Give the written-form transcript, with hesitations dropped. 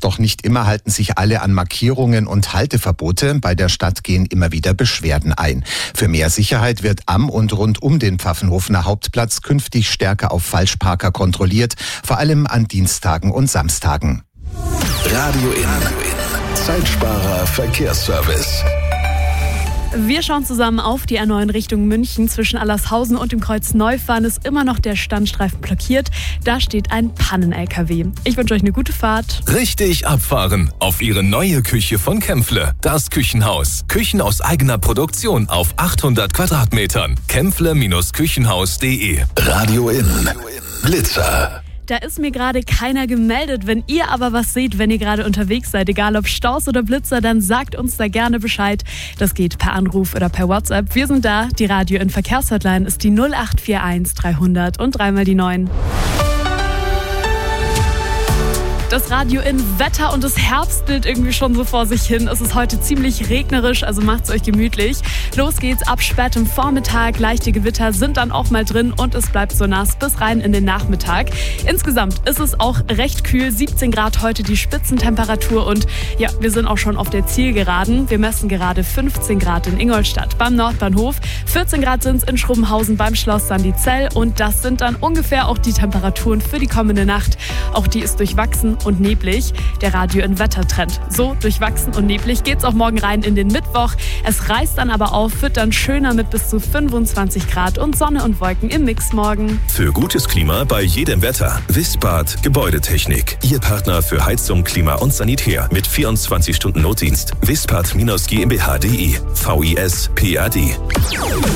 Doch nicht immer halten sich alle an Markierungen und Halteverbote. Bei der Stadt gehen immer wieder Beschwerden ein. Für mehr Sicherheit wird am und rund um den Pfaffenhofener Hauptplatz künftig stärker auf Falschparker kontrolliert, vor allem an Dienstagen und Samstagen. Radio In. Zeitsparer Verkehrsservice. Wir schauen zusammen auf die A9 Richtung München. Zwischen Allershausen und dem Kreuz Neufahren ist immer noch der Standstreifen blockiert. Da steht ein Pannen-LKW. Ich wünsche euch eine gute Fahrt. Richtig abfahren auf Ihre neue Küche von Kämpfle. Das Küchenhaus. Küchen aus eigener Produktion auf 800 Quadratmetern. kämpfle-küchenhaus.de. Radio In. Blitzer. Da ist mir gerade keiner gemeldet. Wenn ihr aber was seht, wenn ihr gerade unterwegs seid, egal ob Staus oder Blitzer, dann sagt uns da gerne Bescheid. Das geht per Anruf oder per WhatsApp. Wir sind da. Die Radio in Verkehrshotline ist die 0841 300 und 3 mal die 9. Das Radio in Wetter und es herbstelt irgendwie schon so vor sich hin. Es ist heute ziemlich regnerisch, also macht's euch gemütlich. Los geht's ab spätem Vormittag. Leichte Gewitter sind dann auch mal drin und es bleibt so nass bis rein in den Nachmittag. Insgesamt ist es auch recht kühl. 17 Grad heute die Spitzentemperatur und ja, wir sind auch schon auf der Zielgeraden. Wir messen gerade 15 Grad in Ingolstadt beim Nordbahnhof. 14 Grad sind's in Schrobenhausen beim Schloss Sandizell und das sind dann ungefähr auch die Temperaturen für die kommende Nacht. Auch die ist durchwachsen und neblig. Der Radio in Wettertrend. So durchwachsen und neblig geht's auch morgen rein in den Mittwoch. Es reißt dann aber auf, wird dann schöner mit bis zu 25 Grad und Sonne und Wolken im Mix morgen. Für gutes Klima bei jedem Wetter. Wispard Gebäudetechnik. Ihr Partner für Heizung, Klima und Sanitär mit 24 Stunden Notdienst. Wispard-GmbH.de. VIS-PAD.